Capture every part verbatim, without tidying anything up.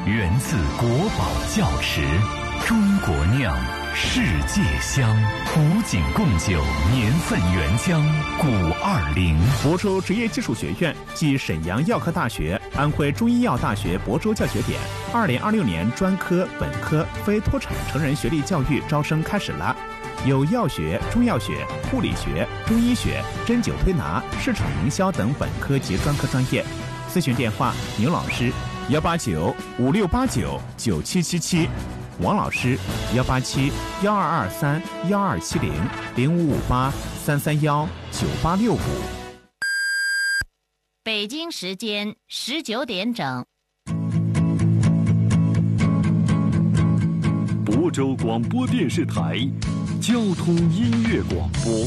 源自国宝窖池，中国酿，世界香，古井贡酒，年份原浆，古二零。 亳州职业技术学院暨沈阳药科大学、安徽中医药大学亳州教学点，二零二六年专科、本科、非脱产成人学历教育招生开始了。有药学、中药学、护理学、中医学、针灸推拿、市场营销等本科及专科专业。咨询电话：牛老师幺八九五六八九九七七七，王老师幺八七幺二二三幺二七零零五五八三三幺九八六五。 北京时间十九点整。 亳州广播电视台交通音乐广播。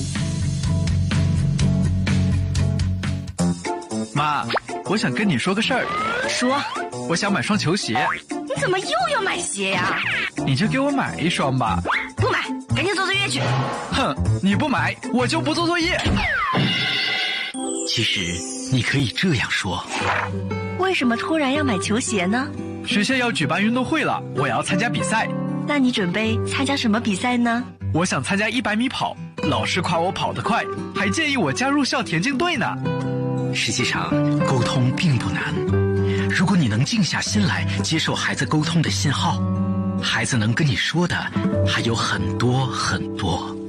妈，我想跟你说个事儿。 说。 我想买双球鞋。 你怎么又要买鞋呀？ 你就给我买一双吧。 不买，赶紧做作业去。 哼，你不买，我就不做作业。 其实你可以这样说。 为什么突然要买球鞋呢？ 学校要举办运动会了，我要参加比赛。 那你准备参加什么比赛呢？ 我想参加一百米跑，老师夸我跑得快，还建议我加入校田径队呢。 实际上，沟通并不难。如果你能静下心来接受孩子沟通的信号，孩子能跟你说的还有很多很多。